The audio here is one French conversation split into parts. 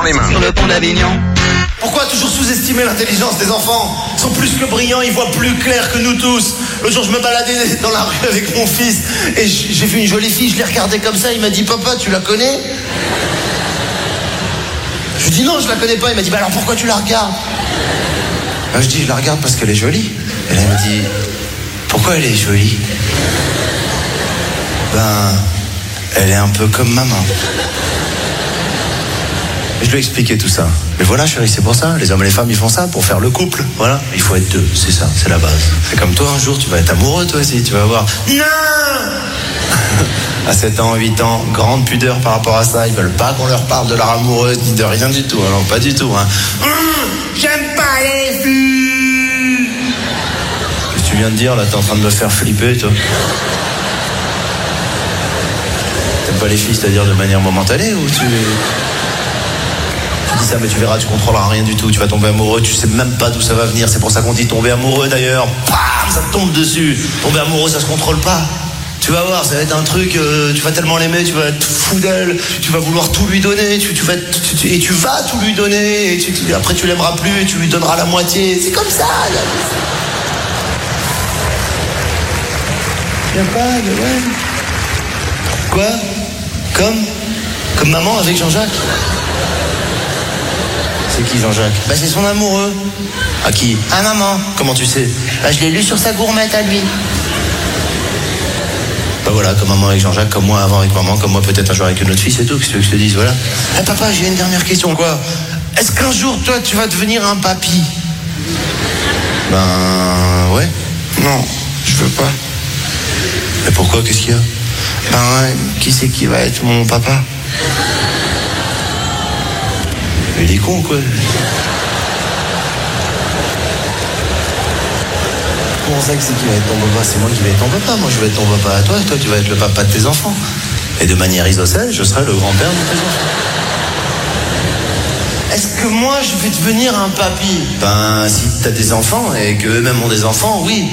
dans les mains. Sur le pont d'Avignon. Pourquoi toujours sous-estimer l'intelligence des enfants? Ils sont plus que brillants, ils voient plus clair que nous tous. L'autre jour, je me baladais dans la rue avec mon fils et j'ai vu une jolie fille, je l'ai regardée comme ça, il m'a dit « Papa, tu la connais ?» Je lui dis « Non, je la connais pas ». Il m'a dit « Bah alors pourquoi tu la regardes ?» Je dis « Je la regarde parce qu'elle est jolie ». Et là, il me dit « Pourquoi elle est jolie ?» Elle est un peu comme maman. Je lui ai expliqué tout ça. Mais voilà, chérie, c'est pour ça. Les hommes et les femmes, ils font ça pour faire le couple. Voilà, il faut être deux, c'est ça, c'est la base. C'est comme toi, un jour, tu vas être amoureux, toi aussi, tu vas voir. Non. À 7 ans, 8 ans, grande pudeur par rapport à ça. Ils veulent pas qu'on leur parle de leur amoureuse, ni de rien du tout. Alors, pas du tout, hein. J'aime pas les filles. Qu'est-ce que tu viens de dire, là? T'es en train de me faire flipper, toi. T'aimes pas les filles, c'est-à-dire de manière momentanée, ou tu dis ça, mais tu verras, tu contrôleras rien du tout, tu vas tomber amoureux, tu sais même pas d'où ça va venir, c'est pour ça qu'on dit tomber amoureux d'ailleurs. Bam, ça te tombe dessus. Tomber amoureux, ça se contrôle pas. Tu vas voir, ça va être un truc, tu vas tellement l'aimer, tu vas être fou d'elle, tu vas vouloir tout lui donner, tu vas tout lui donner, et après tu l'aimeras plus, et tu lui donneras la moitié, c'est comme ça. Y'a pas de ouais. Quoi? Comme maman avec Jean-Jacques? C'est qui Jean-Jacques? C'est son amoureux. À qui? À maman. Comment tu sais? Je l'ai lu sur sa gourmette à lui. Voilà, comme maman avec Jean-Jacques, comme moi avant avec maman, comme moi peut-être un jour avec une autre fille, c'est tout. Qu'est-ce que tu veux que je te dise? Voilà. Papa, j'ai une dernière question. Quoi? Est-ce qu'un jour, toi, tu vas devenir un papy? Ouais. Non, je veux pas. Mais pourquoi? Qu'est-ce qu'il y a? Qui c'est qui va être mon papa? Il est con, quoi. Comment ça que c'est qui va être ton papa? C'est moi qui vais être ton papa. Moi, je vais être ton papa à toi. Toi, tu vas être le papa de tes enfants. Et de manière isocèle, je serai le grand-père de tes enfants. Est-ce que moi, je vais devenir un papy? Si t'as des enfants et qu'eux-mêmes ont des enfants, oui.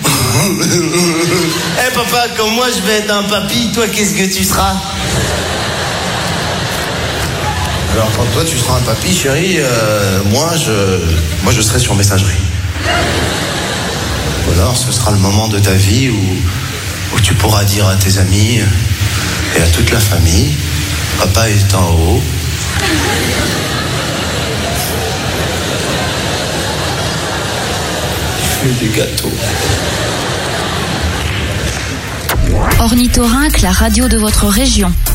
Papa, comme moi, je vais être un papy, toi, qu'est-ce que tu seras? Alors, quand toi, tu seras un papy, chérie, moi, je serai sur messagerie. Ou alors, ce sera le moment de ta vie où tu pourras dire à tes amis et à toute la famille, papa est en haut. Je fais des gâteaux. Ornithorynque, la radio de votre région.